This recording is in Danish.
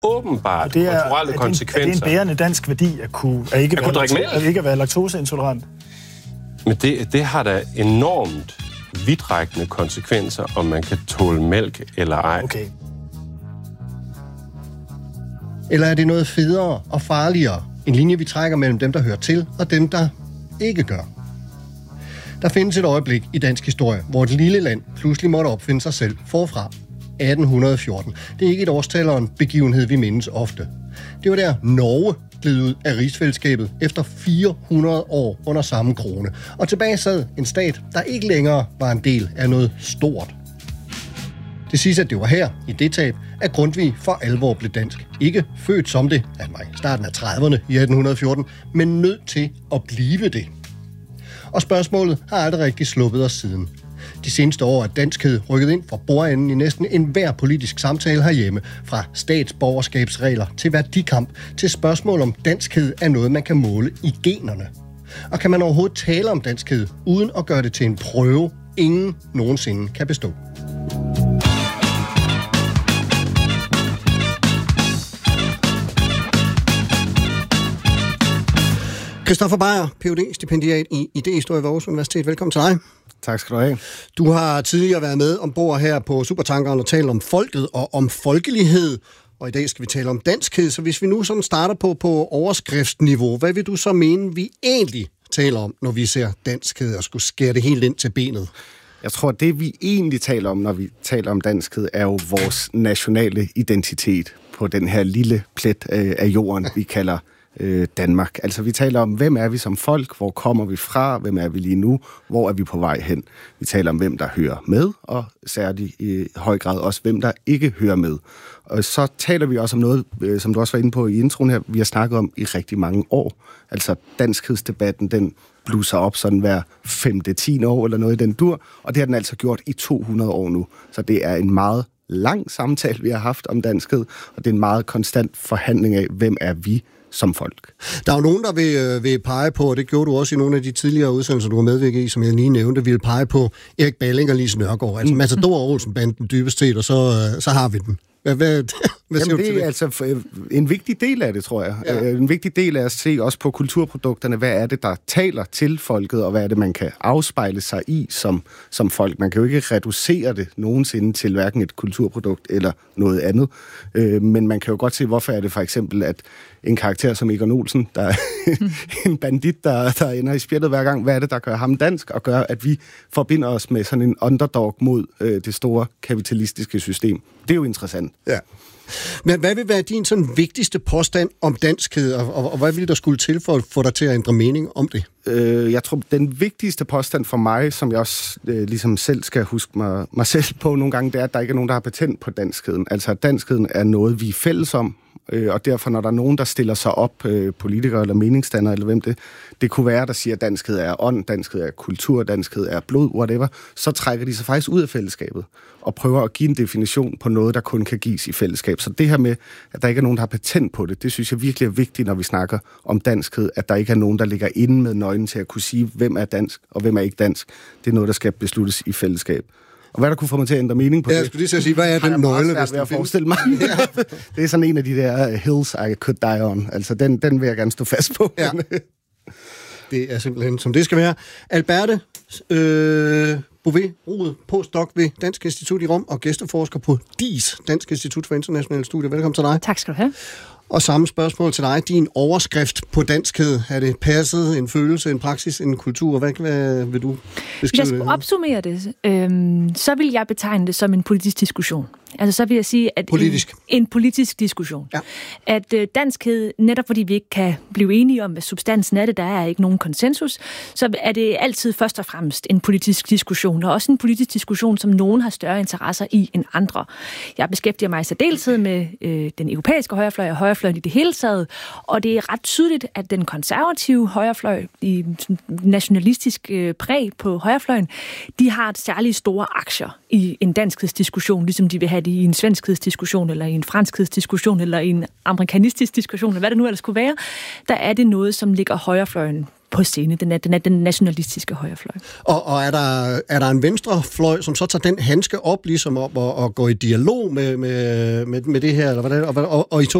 åbenbart kulturelle konsekvenser. Er det en bærende dansk værdi at ikke være laktoseintolerant? Men det har da enormt vidtrækkende konsekvenser, om man kan tåle mælk eller ej. Okay. Eller er det noget federe og farligere? En linje, vi trækker mellem dem, der hører til, og dem, der ikke gør. Der findes et øjeblik i dansk historie, hvor et lille land pludselig måtte opfinde sig selv forfra. 1814. Det er ikke et årstal og en begivenhed, vi mindes ofte. Det var der Norge gled ud af rigsfællesskabet efter 400 år under samme krone. Og tilbage sad en stat, der ikke længere var en del af noget stort. Det siges, at det var her, i det tab, at Grundtvig for alvor blev dansk. Ikke født som det, han var i starten af 30'erne i 1814, men nødt til at blive det. Og spørgsmålet har aldrig rigtig sluppet os siden. De seneste år er danskhed rykket ind fra bordenden i næsten enhver politisk samtale herhjemme, fra statsborgerskabsregler til værdikamp, til spørgsmål om danskhed er noget, man kan måle i generne. Og kan man overhovedet tale om danskhed, uden at gøre det til en prøve, ingen nogensinde kan bestå? Christoffer Beyer, Ph.D.-stipendiat i idéhistorie ved Aarhus Universitet. Velkommen til dig. Tak skal du have. Du har tidligere været med ombord her på Supertankeren og talt om folket og om folkelighed, og i dag skal vi tale om danskhed. Så hvis vi nu sådan starter på overskriftsniveau, hvad vil du så mene, vi egentlig taler om, når vi ser danskhed og skulle skære det helt ind til benet? Jeg tror, det vi egentlig taler om, når vi taler om danskhed, er jo vores nationale identitet på den her lille plet af jorden, vi kalder Danmark. Altså vi taler om, hvem er vi som folk, hvor kommer vi fra, hvem er vi lige nu, hvor er vi på vej hen. Vi taler om, hvem der hører med, og særligt i høj grad også, hvem der ikke hører med. Og så taler vi også om noget, som du også var inde på i introen her, vi har snakket om i rigtig mange år. Altså danskhedsdebatten, den blusser op sådan hver 5-10 år eller noget i den dur, og det har den altså gjort i 200 år nu. Så det er en meget lang samtale, vi har haft om danskhed, og det er en meget konstant forhandling af, hvem er vi som folk. Der er jo nogen, der vil pege på, og det gjorde du også i nogle af de tidligere udsendelser, du var medvirket i, som jeg lige nævnte, vil pege på Erik Balling og Lise Nørgaard. Altså Matador Olsen-banden dybest set, og så har vi den. Hvad siger du til det? Er altså en vigtig del af det, tror jeg. Ja. En vigtig del af at se også på kulturprodukterne, hvad er det, der taler til folket, og hvad er det, man kan afspejle sig i som folk. Man kan jo ikke reducere det nogensinde til hverken et kulturprodukt eller noget andet. Men man kan jo godt se, hvorfor er det for eksempel, at en karakter som Egon Olsen, der er en bandit, der ender i spjældet hver gang, hvad er det, der gør ham dansk, og gør, at vi forbinder os med sådan en underdog mod det store kapitalistiske system. Det er jo interessant. Ja. Men hvad vil være din sådan vigtigste påstand om danskhed, og hvad vil der skulle til for at få dig til at ændre mening om det? Jeg tror, den vigtigste påstand for mig, som jeg også ligesom selv skal huske mig selv på nogle gange, det er, at der ikke er nogen, der har patent på danskheden. Altså, at danskheden er noget, vi er fælles om, og derfor, når der er nogen, der stiller sig op, politikere eller meningsdannere, eller hvem det kunne være, der siger, at danskhed er ånd, danskhed er kultur, danskhed er blod, whatever, så trækker de sig faktisk ud af fællesskabet og prøver at give en definition på noget, der kun kan gives i fællesskab. Så det her med, at der ikke er nogen, der har patent på det, det synes jeg virkelig er vigtigt, når vi snakker om danskhed, at der ikke er nogen, der ligger inde med nøglen til at kunne sige, hvem er dansk og hvem er ikke dansk. Det er noget, der skal besluttes i fællesskab. Og hvad der kunne få mig til at ændre mening på det? Jeg skulle lige sige, hvad er den nøgle, hvis jeg forestille mig. Det er sådan en af de der hills I could die on. Altså, den vil jeg gerne stå fast på. Ja. Det er simpelthen, som det skal være. Alberte Bouvet, Rode, postdoc ved Dansk Institut i Rom og gæsteforsker på DIS, Dansk Institut for Internationale Studier. Velkommen til dig. Tak skal du have. Og samme spørgsmål til dig. Din overskrift på danskhed, er det passet, en følelse, en praksis, en kultur? Hvad vil du beskrive? Hvis jeg skulle opsummere det, så vil jeg betegne det som en politisk diskussion. Altså så vil jeg sige, at en politisk diskussion. Ja. At danskhed, netop fordi vi ikke kan blive enige om, hvad substansen er det, der er ikke nogen konsensus, så er det altid først og fremmest en politisk diskussion, og også en politisk diskussion, som nogen har større interesser i end andre. Jeg beskæftiger mig i særdeleshed med den europæiske højrefløj og højrefløjen i det hele taget, og det er ret tydeligt, at den konservative højrefløj, i nationalistisk præg på højrefløjen, de har et særligt store aktier i en danskhedsdiskussion, ligesom de vil have det i en svenskhedsdiskussion, eller i en franskhedsdiskussion, eller i en amerikanistisk diskussion, eller hvad det nu ellers kunne være. Der er det noget, som ligger højrefløjen på scene, den nationalistiske højrefløj. Og er der en venstrefløj, som så tager den handske op, ligesom op og går i dialog med det her, eller hvordan? Og I to